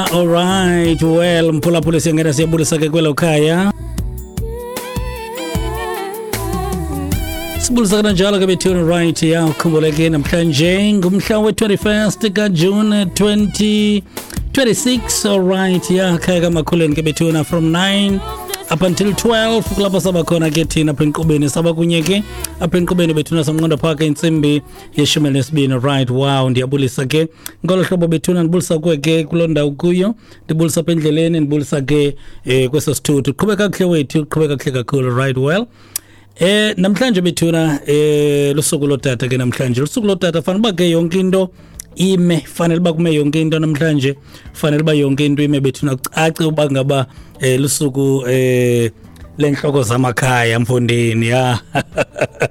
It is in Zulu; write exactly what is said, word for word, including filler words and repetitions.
All right, well, mpula pule siyangena siyabulisa ke kwelo khaya. Sibulisa kana njalo ke bethuna right ya ukhumbuleke namhlanje ngumhla we twenty-first ka June twenty twenty-six. All right, ya khaya kamakhuleni ke bethuna from nine up until twelve kulapha sabakhona ke thina apha enqubeni sabakunyeke apha enqubeni bethuna samnqonda phaka insimbi yeshumi nesibini. Right, wow, ndiyabulisa ke ngolo hlobo bethuna ndibulisa kweke kulondawo kuyo, ndibulisa apha endleleni, ndibulisa ke eh kweso sithuthu. Qhubeka kahle wethu, qhubeka kahle kakhulu. Right, well, eh namhlanje bethuna eh lusuku lotata ke namhlanje lusuku lotata fanele ba ke yonke into ime, fanele ba kume yonke into namhlanje, fanele ba yonke into ime bethuna kucace uba ngaba eh lusuku eh lenhloko zamakhaya mfondini ya